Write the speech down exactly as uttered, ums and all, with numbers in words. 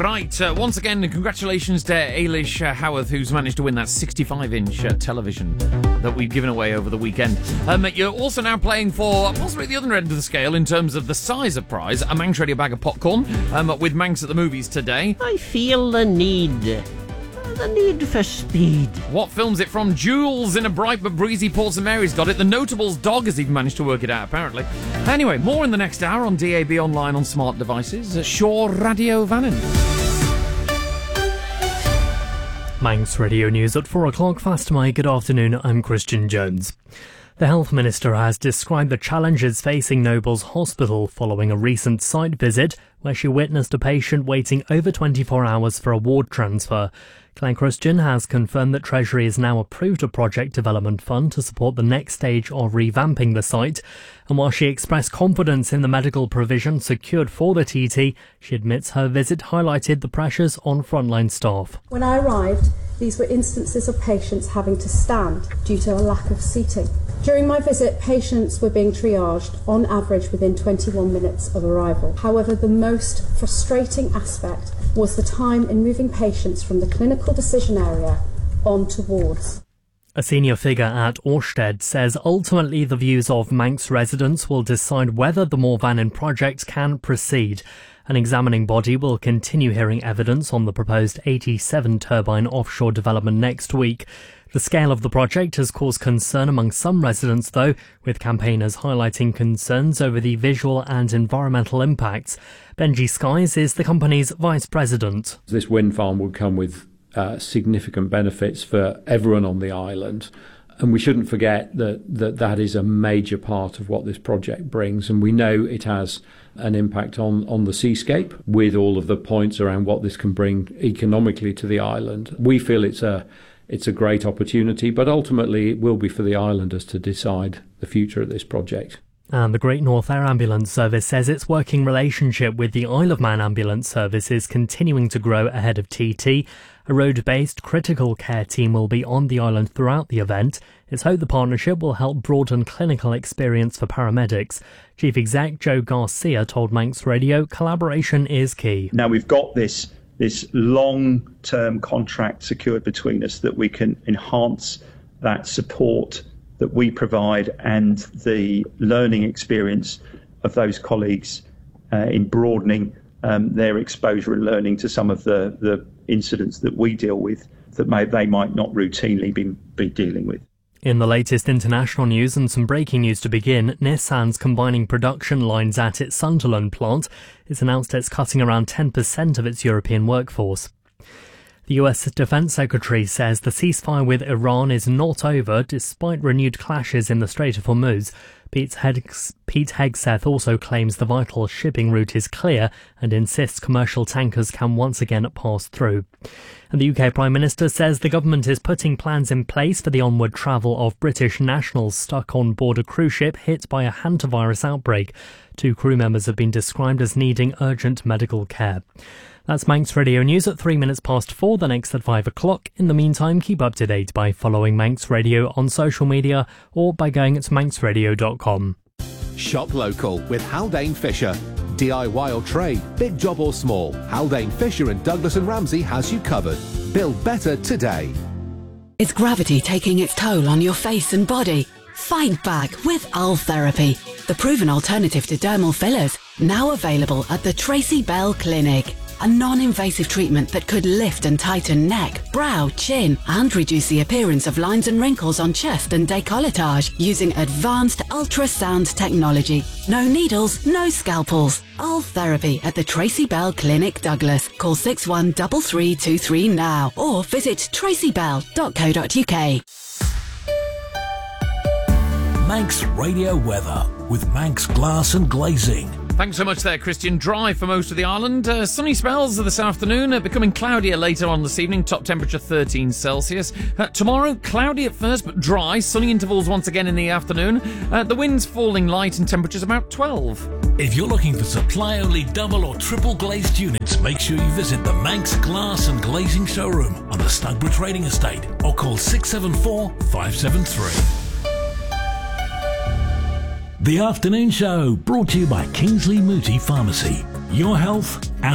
Right, uh, once again, congratulations to Ailish uh, Howarth, who's managed to win that sixty-five inch uh, television that we've given away over the weekend. Um, you're also now playing for possibly the other end of the scale in terms of the size of prize, a Manx Radio bag of popcorn um, with Manx at the Movies today. I feel the need... the need for speed. What film's it from? Jules in a bright but breezy Port St Mary's got it. The Notable's dog has even managed to work it out, apparently. Anyway, more in the next hour on D A B Online on smart devices. Shaw Radio Vannon. Manx Radio News at four o'clock. Fast my good afternoon, I'm Christian Jones. The Health Minister has described the challenges facing Noble's Hospital following a recent site visit where she witnessed a patient waiting over twenty-four hours for a ward transfer. Claire Christian has confirmed that Treasury has now approved a project development fund to support the next stage of revamping the site. And while she expressed confidence in the medical provision secured for the T T, she admits her visit highlighted the pressures on frontline staff. When I arrived, these were instances of patients having to stand due to a lack of seating. During my visit, patients were being triaged on average within twenty-one minutes of arrival. However, the most frustrating aspect was the time in moving patients from the clinical decision area onto wards. A senior figure at Orsted says ultimately the views of Manx residents will decide whether the Morvannon project can proceed. An examining body will continue hearing evidence on the proposed eighty-seven turbine offshore development next week. The scale of the project has caused concern among some residents, though, with campaigners highlighting concerns over the visual and environmental impacts. Benji Skies is the company's vice president. This wind farm will come with uh, significant benefits for everyone on the island. And we shouldn't forget that, that that is a major part of what this project brings. And we know it has an impact on, on the seascape with all of the points around what this can bring economically to the island. We feel it's a It's a great opportunity, but ultimately it will be for the islanders to decide the future of this project. And the Great North Air Ambulance Service says its working relationship with the Isle of Man Ambulance Service is continuing to grow ahead of T T. A road-based critical care team will be on the island throughout the event. It's hoped the partnership will help broaden clinical experience for paramedics. Chief Exec Joe Garcia told Manx Radio collaboration is key. Now we've got this this long-term contract secured between us that we can enhance that support that we provide and the learning experience of those colleagues uh, in broadening um, their exposure and learning to some of the, the incidents that we deal with that may, they might not routinely be, be dealing with. In the latest international news and some breaking news to begin, Nissan's combining production lines at its Sunderland plant. It's announced it's cutting around ten percent of its European workforce. The U S Defense Secretary says the ceasefire with Iran is not over despite renewed clashes in the Strait of Hormuz. Pete, Hegs- Pete Hegseth also claims the vital shipping route is clear and insists commercial tankers can once again pass through. And the U K Prime Minister says the government is putting plans in place for the onward travel of British nationals stuck on board a cruise ship hit by a hantavirus outbreak. Two crew members have been described as needing urgent medical care. That's Manx Radio News at three minutes past four, the next at five o'clock. In the meantime, keep up to date by following Manx Radio on social media or by going to manx radio dot com. Shop local with Haldane Fisher. D I Y or trade, big job or small, Haldane Fisher and Douglas and Ramsey has you covered. Build better today. Is gravity taking its toll on your face and body? Fight back with Ulf Therapy, the proven alternative to dermal fillers, now available at the Tracy Bell Clinic. A non-invasive treatment that could lift and tighten neck, brow, chin, and reduce the appearance of lines and wrinkles on chest and décolletage using advanced ultrasound technology. No needles, no scalpels. Ulf Therapy at the Tracy Bell Clinic, Douglas. Call six one three three two three now or visit tracy bell dot co dot uk. Manx Radio Weather with Manx Glass and Glazing. Thanks so much there, Christian. Dry for most of the island. Uh, sunny spells this afternoon, uh, becoming cloudier later on this evening. Top temperature thirteen Celsius. Uh, tomorrow, cloudy at first, but dry. Sunny intervals once again in the afternoon. Uh, the wind's falling light and temperatures about twelve. If you're looking for supply-only double or triple glazed units, make sure you visit the Manx Glass and Glazing showroom on the Stugborough Trading Estate or call six seven four, five seven three. The Afternoon Show, brought to you by Kingsley Mooti Pharmacy. Your health, our